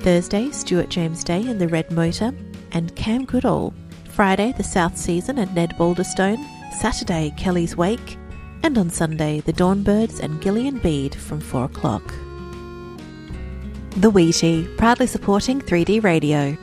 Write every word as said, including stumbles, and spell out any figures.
Thursday, Stuart James Day and the Red Motor and Cam Goodall. Friday, the South Season and Ned Balderstone. Saturday, Kelly's Wake. And on Sunday, the Dawnbirds and Gillian Bede from four o'clock. The Wheatie, proudly supporting three D Radio.